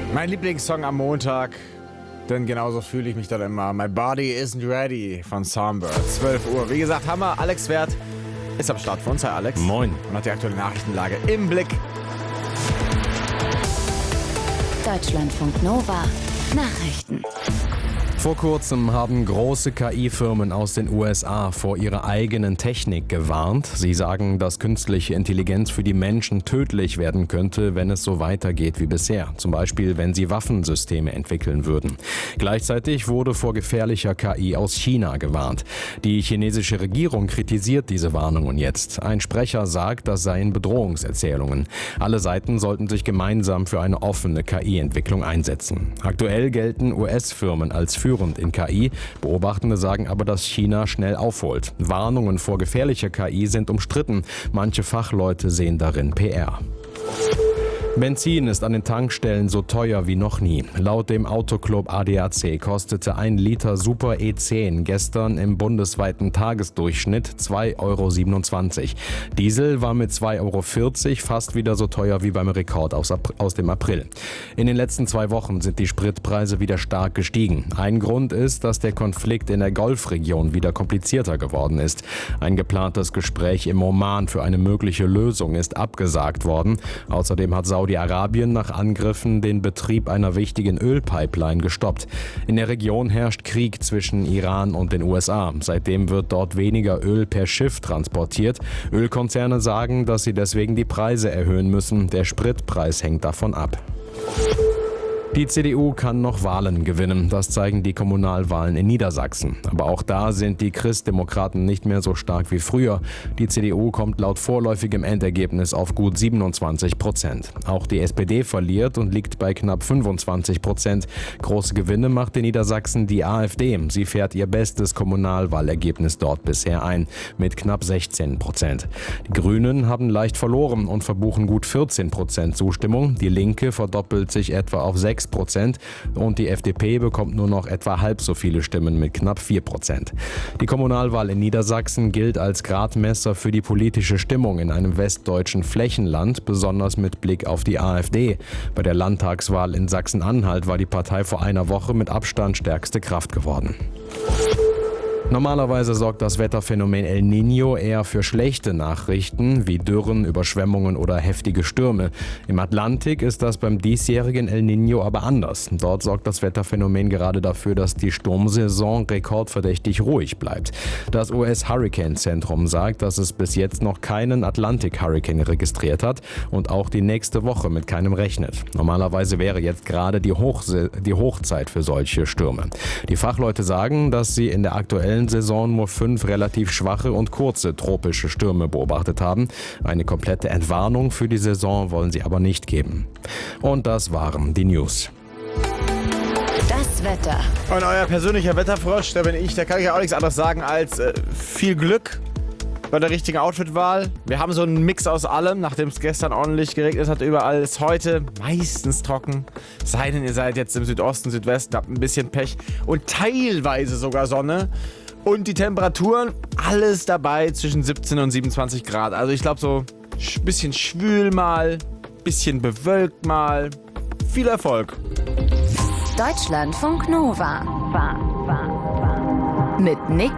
Mein Lieblingssong am Montag, denn genauso fühle ich mich dann immer. My Body Isn't Ready von Songbird. 12 Uhr. Wie gesagt, Hammer. Alex Wert ist am Start für uns. Hi Alex. Moin. Und hat die aktuelle Nachrichtenlage im Blick. Deutschlandfunk Nova. Nachrichten. Vor kurzem haben große KI-Firmen aus den USA vor ihrer eigenen Technik gewarnt. Sie sagen, dass künstliche Intelligenz für die Menschen tödlich werden könnte, wenn es so weitergeht wie bisher. Zum Beispiel, wenn sie Waffensysteme entwickeln würden. Gleichzeitig wurde vor gefährlicher KI aus China gewarnt. Die chinesische Regierung kritisiert diese Warnungen jetzt. Ein Sprecher sagt, das seien Bedrohungserzählungen. Alle Seiten sollten sich gemeinsam für eine offene KI-Entwicklung einsetzen. Aktuell gelten US-Firmen als führend in KI. Beobachtende sagen aber, dass China schnell aufholt. Warnungen vor gefährlicher KI sind umstritten. Manche Fachleute sehen darin PR. Benzin ist an den Tankstellen so teuer wie noch nie. Laut dem Autoclub ADAC kostete 1 Liter Super E10 gestern im bundesweiten Tagesdurchschnitt 2,27 €. Diesel war mit 2,40 € fast wieder so teuer wie beim Rekord aus dem April. In den letzten 2 Wochen sind die Spritpreise wieder stark gestiegen. Ein Grund ist, dass der Konflikt in der Golfregion wieder komplizierter geworden ist. Ein geplantes Gespräch im Oman für eine mögliche Lösung ist abgesagt worden. Außerdem hat Saudi-Arabien nach Angriffen den Betrieb einer wichtigen Ölpipeline gestoppt. In der Region herrscht Krieg zwischen Iran und den USA. Seitdem wird dort weniger Öl per Schiff transportiert. Ölkonzerne sagen, dass sie deswegen die Preise erhöhen müssen. Der Spritpreis hängt davon ab. Die CDU kann noch Wahlen gewinnen, das zeigen die Kommunalwahlen in Niedersachsen. Aber auch da sind die Christdemokraten nicht mehr so stark wie früher. Die CDU kommt laut vorläufigem Endergebnis auf gut 27%. Auch die SPD verliert und liegt bei knapp 25%. Große Gewinne macht in Niedersachsen die AfD. Sie fährt ihr bestes Kommunalwahlergebnis dort bisher ein, mit knapp 16%. Die Grünen haben leicht verloren und verbuchen gut 14% Zustimmung. Die Linke verdoppelt sich etwa auf 6% und die FDP bekommt nur noch etwa halb so viele Stimmen mit knapp 4%. Die Kommunalwahl in Niedersachsen gilt als Gradmesser für die politische Stimmung in einem westdeutschen Flächenland, besonders mit Blick auf die AfD. Bei der Landtagswahl in Sachsen-Anhalt war die Partei vor einer Woche mit Abstand stärkste Kraft geworden. Normalerweise sorgt das Wetterphänomen El Niño eher für schlechte Nachrichten wie Dürren, Überschwemmungen oder heftige Stürme. Im Atlantik ist das beim diesjährigen El Niño aber anders. Dort sorgt das Wetterphänomen gerade dafür, dass die Sturmsaison rekordverdächtig ruhig bleibt. Das US-Hurricane-Zentrum sagt, dass es bis jetzt noch keinen Atlantik-Hurricane registriert hat und auch die nächste Woche mit keinem rechnet. Normalerweise wäre jetzt gerade die Hochzeit für solche Stürme. Die Fachleute sagen, dass sie in der aktuellen Saison nur 5 relativ schwache und kurze tropische Stürme beobachtet haben. Eine komplette Entwarnung für die Saison wollen sie aber nicht geben. Und das waren die News. Das Wetter. Und euer persönlicher Wetterfrosch, da bin ich. Da kann ich ja auch nichts anderes sagen als viel Glück bei der richtigen Outfitwahl. Wir haben so einen Mix aus allem, nachdem es gestern ordentlich geregnet hat überall, ist heute meistens trocken. Es sei denn, ihr seid jetzt im Südosten, Südwesten, habt ein bisschen Pech und teilweise sogar Sonne. Und die Temperaturen, alles dabei zwischen 17 und 27 Grad. Also ich glaube so ein bisschen schwül mal, bisschen bewölkt mal. Viel Erfolg. Deutschlandfunk Nova. Mit Nick